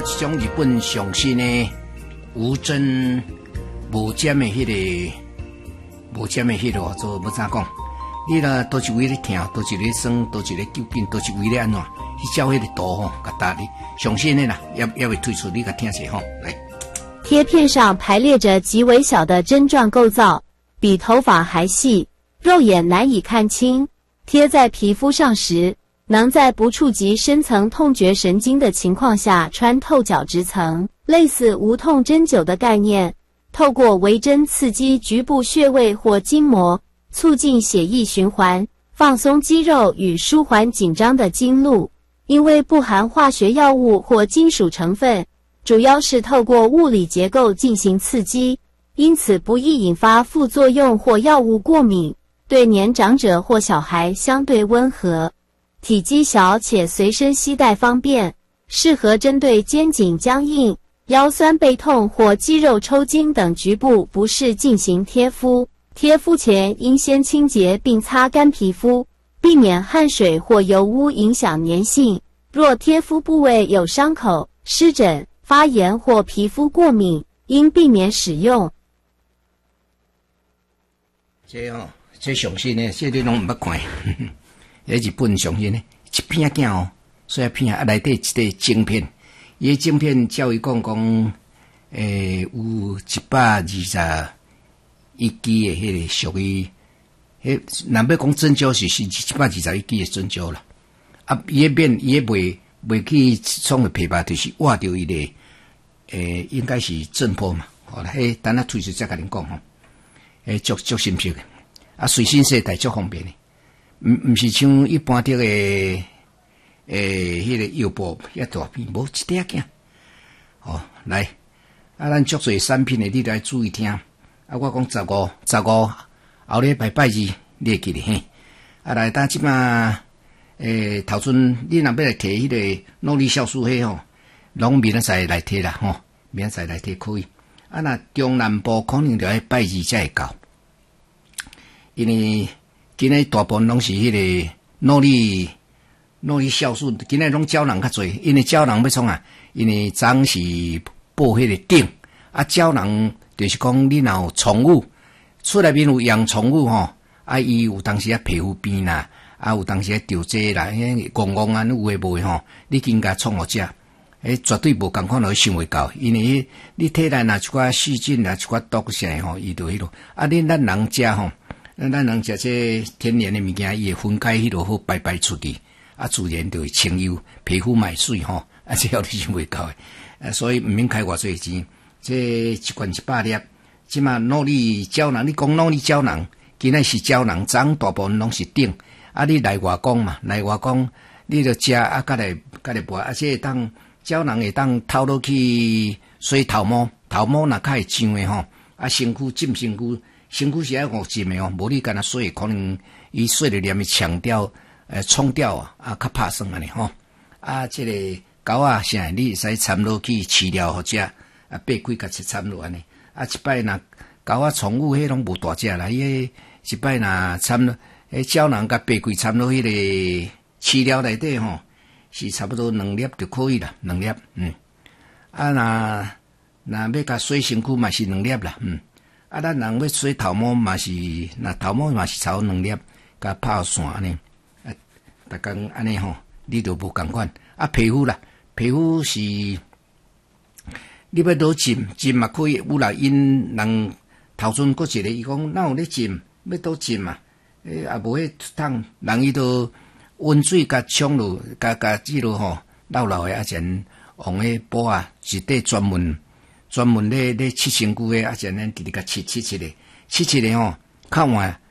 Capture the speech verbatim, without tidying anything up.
一种日本上新的无针无尖的迄、那个无尖的迄个做要怎讲？你啦倒一位咧听，倒一咧酸，倒一咧究竟，倒一位咧安怎？去照迄个图吼，甲答你上新的啦，也也会推出你甲听下吼。来， 贴片上排列着极为小的针状构造，比头发还细，肉眼难以看清。贴在皮肤上时，能在不触及深层痛觉神经的情况下穿透角质层，类似无痛针灸的概念。透过微针刺激局部穴位或筋膜，促进血液循环，放松肌肉与舒缓紧张的经络。因为不含化学药物或金属成分，主要是透过物理结构进行刺激，因此不易引发副作用或药物过敏。对年长者或小孩相对温和，体积小且随身携带方便，适合针对肩颈僵硬、腰酸背痛或肌肉抽筋等局部不适进行贴敷。贴敷前应先清洁并擦干皮肤，避免汗水或油污影响粘性。若贴敷部位有伤口、湿疹、发炎或皮肤过敏，应避免使用。 这哦，这上新的，这你拢唔捌看。迄日本上新的，一片镜哦，所以片啊内底一个晶片，伊个晶片照伊讲讲，诶、欸，有一百二十一 G 的迄个属于。迄若要讲针灸是是一百二十一 G 的针灸啦，啊，伊个面伊个袂袂去创个皮肤，就是挖着伊个，诶、欸，应该是震波嘛。好啦，迄等下推出再甲恁讲吼，诶，足足新式的，啊，随身携带足方便的，毋毋是像一般的个，诶、欸，迄、那个腰部遐大片，无一点镜。哦，来，啊，咱足侪产品的，你都要注意听。啊，我讲十五十五。后礼拜拜二，你会记得嘿。啊，来，当即马，诶、欸，头阵你若要来摕迄个脑力酵素迄吼，拢明仔载来摕啦吼，明仔载来摕可以。啊，若中南部可能就要拜二才会到，因为今日大部分拢是迄个脑力脑力酵素，今日拢鸟人较侪，因为鸟人要创啊，因为昨是报迄个顶，啊，鸟人就是讲你若有宠物。厝内面有养宠物吼，啊，伊有当时啊皮肤病啦，啊有当时啊掉蔗啦，迄戆戆啊，有诶无诶吼，你紧甲创互食，诶，绝对无共款落去想袂到，因为你体内若一寡细菌啦，一寡毒啥吼，伊就迄落，啊，你咱人食吼，咱人食这天然诶物件，伊会分解迄落好排排出去，啊，自然就会清幽，皮肤买水吼，啊，这要你想袂到诶，啊，所以毋免开偌济钱，这一罐一百粒。即嘛脑力胶囊，你讲脑力胶囊，今仔是胶囊，昨大部分拢是顶。啊，你来外公嘛，来外公，你着食啊，甲来甲来抹，而且会当胶囊会当透落去洗头毛，头毛若较会痒诶吼，啊，身躯浸身躯，身躯是爱互浸诶哦，无你干那洗，可能伊洗了连伊强调，诶，冲掉啊，啊，较拍算安尼吼。啊，即、这个狗啊，啥你会使掺落去饲料或者啊，八几甲切掺落安尼。啊，一摆若狗啊宠物迄拢无大只啦，伊一摆若掺落，迄胶囊甲白桂掺落迄个饲料内底吼，是差不多两粒就可以啦，两粒，嗯。啊，若若要甲洗身躯嘛是两粒啦，嗯。啊，咱人要洗头毛嘛是，若头毛嘛是差不多两粒，甲拍线安尼，啊，逐工安尼吼，你就无共款。啊，皮肤啦，皮肤是。你要倒浸浸嘛可以，有啦。因人头阵搁一个，伊讲哪有咧浸，要倒浸嘛？诶，也无迄桶，人伊都温水甲冲落，甲甲即落吼，老老诶，啊前用迄布啊，一块专门专门咧咧切身躯诶，啊前咱直直甲切切切咧，切切咧吼，较换